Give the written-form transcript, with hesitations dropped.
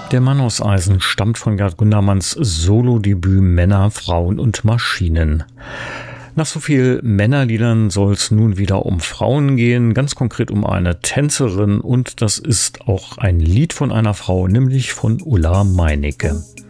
Der Mann aus Eisen stammt von Gerd Gundermanns Solodebüt Männer, Frauen und Maschinen. Nach so viel Männerliedern soll es nun wieder um Frauen gehen, ganz konkret um eine Tänzerin, und das ist auch ein Lied von einer Frau, nämlich von Ulla Meinecke.